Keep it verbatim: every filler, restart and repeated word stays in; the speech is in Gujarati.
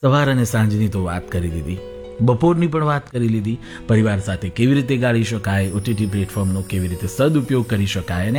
સવાર અને સાંજની તો વાત કરી દીધી, બપોરની પણ વાત કરી લીધી. પરિવાર સાથે કેવી રીતે ગાળી શકાય, ઓટીટી પ્લેટફોર્મનો કેવી રીતે સદુપયોગ કરી શકાય અને